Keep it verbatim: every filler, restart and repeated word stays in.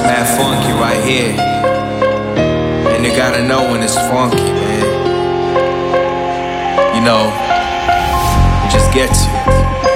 mad funky right here. And you gotta know when it's funky, man. You know, it just gets you.